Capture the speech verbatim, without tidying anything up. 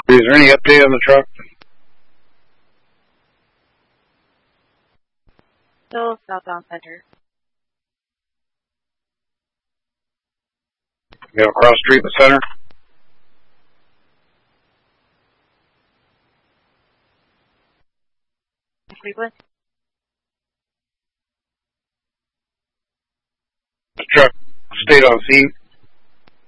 Is there any update on the truck? Still southbound center. You have a cross street in the center? Cleveland? The truck stayed on scene?